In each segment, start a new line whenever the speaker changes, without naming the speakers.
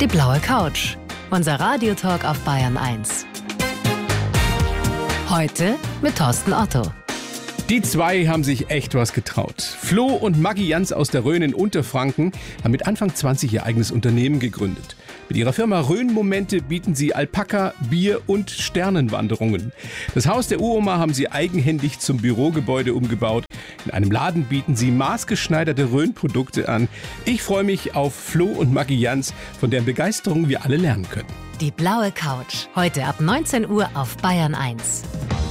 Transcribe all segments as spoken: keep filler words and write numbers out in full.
Die blaue Couch. Unser Radiotalk auf Bayern eins. Heute mit Thorsten Otto.
Die zwei haben sich echt was getraut. Flo und Maggi Jans aus der Rhön in Unterfranken haben mit Anfang zwanzig ihr eigenes Unternehmen gegründet. Mit ihrer Firma Rhön-Momente bieten sie Alpaka, Bier und Sternenwanderungen. Das Haus der Uroma haben sie eigenhändig zum Bürogebäude umgebaut. In einem Laden bieten sie maßgeschneiderte Rhön-Produkte an. Ich freue mich auf Flo und Maggi Jans, von deren Begeisterung wir alle lernen können.
Die blaue Couch. Heute ab neunzehn Uhr auf Bayern eins.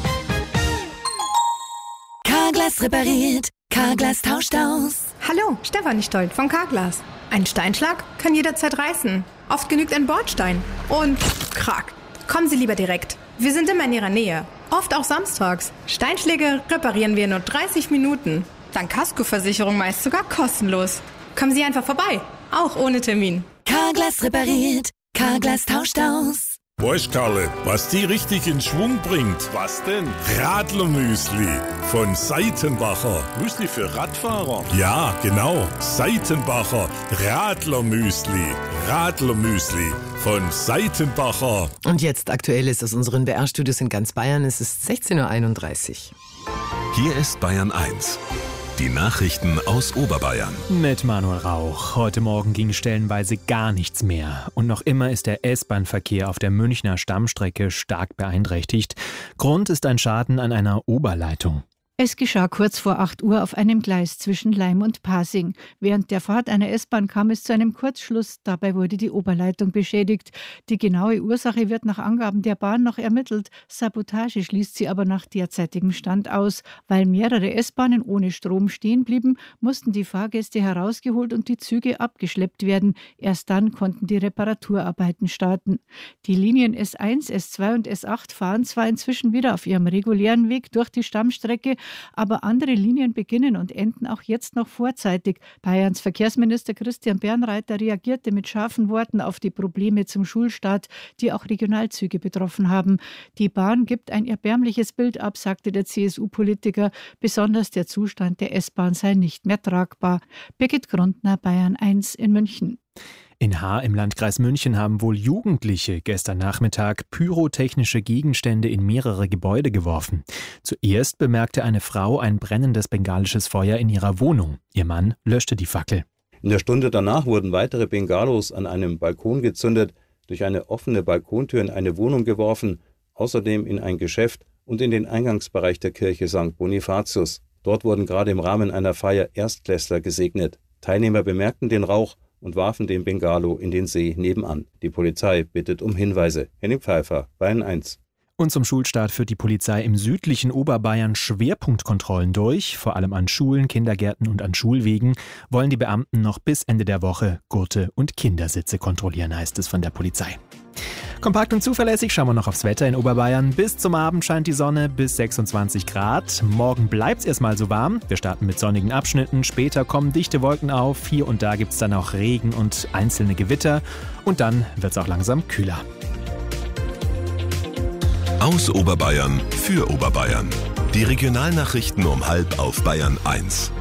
Carglass repariert, Carglass tauscht aus.
Hallo, Stefanie Stolt von Carglass. Ein Steinschlag kann jederzeit reißen. Oft genügt ein Bordstein. Und krack. Kommen Sie lieber direkt. Wir sind immer in Ihrer Nähe. Oft auch samstags. Steinschläge reparieren wir in nur dreißig Minuten. Dank Kaskoversicherung meist sogar kostenlos. Kommen Sie einfach vorbei. Auch ohne Termin.
Carglass repariert, Carglass tauscht aus.
Weißt Karle, was die richtig in Schwung bringt?
Was denn?
Radlermüsli von Seitenbacher.
Müsli für Radfahrer?
Ja, genau. Seitenbacher Radlermüsli. Radlermüsli von Seitenbacher.
Und jetzt Aktuelles aus unseren B R-Studios in ganz Bayern. Es ist sechzehn Uhr einunddreißig.
Hier ist Bayern eins. Die Nachrichten aus Oberbayern.
Mit Manuel Rauch. Heute Morgen ging stellenweise gar nichts mehr. Und noch immer ist der S-Bahn-Verkehr auf der Münchner Stammstrecke stark beeinträchtigt. Grund ist ein Schaden an einer Oberleitung.
Es geschah kurz vor acht Uhr auf einem Gleis zwischen Laim und Pasing. Während der Fahrt einer S-Bahn kam es zu einem Kurzschluss. Dabei wurde die Oberleitung beschädigt. Die genaue Ursache wird nach Angaben der Bahn noch ermittelt. Sabotage schließt sie aber nach derzeitigem Stand aus. Weil mehrere S-Bahnen ohne Strom stehen blieben, mussten die Fahrgäste herausgeholt und die Züge abgeschleppt werden. Erst dann konnten die Reparaturarbeiten starten. Die Linien S eins, S zwei und S acht fahren zwar inzwischen wieder auf ihrem regulären Weg durch die Stammstrecke, aber andere Linien beginnen und enden auch jetzt noch vorzeitig. Bayerns Verkehrsminister Christian Bernreiter reagierte mit scharfen Worten auf die Probleme zum Schulstart, die auch Regionalzüge betroffen haben. Die Bahn gibt ein erbärmliches Bild ab, sagte der C S U-Politiker. Besonders der Zustand der S-Bahn sei nicht mehr tragbar. Birgit Grundner, Bayern eins in München.
In Haar im Landkreis München haben wohl Jugendliche gestern Nachmittag pyrotechnische Gegenstände in mehrere Gebäude geworfen. Zuerst bemerkte eine Frau ein brennendes bengalisches Feuer in ihrer Wohnung. Ihr Mann löschte die Fackel.
In der Stunde danach wurden weitere Bengalos an einem Balkon gezündet, durch eine offene Balkontür in eine Wohnung geworfen, außerdem in ein Geschäft und in den Eingangsbereich der Kirche Sankt Bonifatius. Dort wurden gerade im Rahmen einer Feier Erstklässler gesegnet. Teilnehmer bemerkten den Rauch und warfen den Bengalo in den See nebenan. Die Polizei bittet um Hinweise. Henning Pfeiffer, Bayern eins.
Und zum Schulstart führt die Polizei im südlichen Oberbayern Schwerpunktkontrollen durch. Vor allem an Schulen, Kindergärten und an Schulwegen wollen die Beamten noch bis Ende der Woche Gurte und Kindersitze kontrollieren, heißt es von der Polizei. Kompakt und zuverlässig schauen wir noch aufs Wetter in Oberbayern. Bis zum Abend scheint die Sonne bis sechsundzwanzig Grad. Morgen bleibt es erstmal so warm. Wir starten mit sonnigen Abschnitten. Später kommen dichte Wolken auf. Hier und da gibt es dann auch Regen und einzelne Gewitter. Und dann wird es auch langsam kühler.
Aus Oberbayern für Oberbayern. Die Regionalnachrichten um halb auf Bayern eins.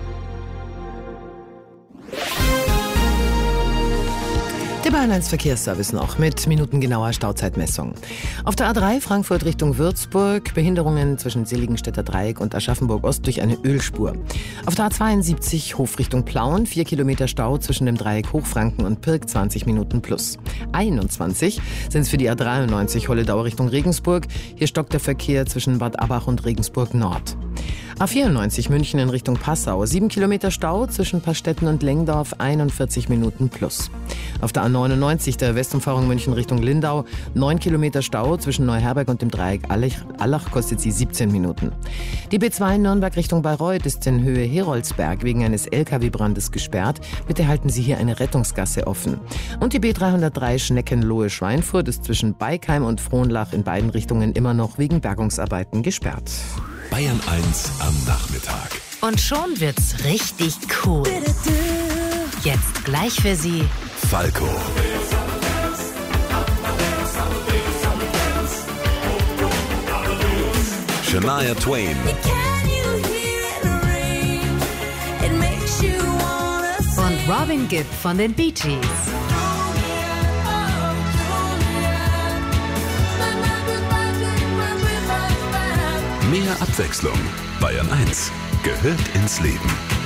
Der Bayern eins Verkehrsservice noch mit minutengenauer Stauzeitmessung. Auf der A drei Frankfurt Richtung Würzburg Behinderungen zwischen Seligenstädter Dreieck und Aschaffenburg-Ost durch eine Ölspur. Auf der A zweiundsiebzig Hof Richtung Plauen vier Kilometer Stau zwischen dem Dreieck Hochfranken und Pirk zwanzig Minuten plus. einundzwanzig sind es für die A dreiundneunzig Holledau Richtung Regensburg. Hier stockt der Verkehr zwischen Bad Abach und Regensburg Nord. A vierundneunzig München in Richtung Passau sieben Kilometer Stau zwischen Pastetten und Lengdorf einundvierzig Minuten plus. Auf der A neunundneunzig der Westumfahrung München Richtung Lindau neun Kilometer Stau zwischen Neuherberg und dem Dreieck Allach kostet sie siebzehn Minuten. Die B zwei in Nürnberg Richtung Bayreuth ist in Höhe Heroldsberg wegen eines L K W-Brandes gesperrt. Bitte halten Sie hier eine Rettungsgasse offen. Und die B dreihundertdrei Schneckenlohe-Schweinfurt ist zwischen Beikheim und Frohnlach in beiden Richtungen immer noch wegen Bergungsarbeiten gesperrt.
Bayern eins am Nachmittag.
Und schon wird's richtig cool. Jetzt gleich für Sie
Falco. Shania Twain.
Und Robin Gibb von den Bee Gees.
Mehr Abwechslung. Bayern eins gehört ins Leben.